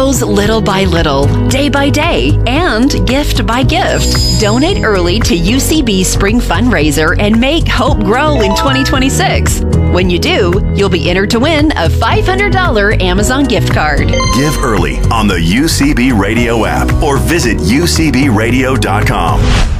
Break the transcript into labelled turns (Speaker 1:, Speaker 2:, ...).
Speaker 1: grows little by little, day by day, and gift by gift. Donate early to UCB Spring Fundraiser and make hope grow in 2026. When you do, you'll be entered to win a $500 Amazon gift card.
Speaker 2: Give early on the UCB Radio app or visit ucbradio.com.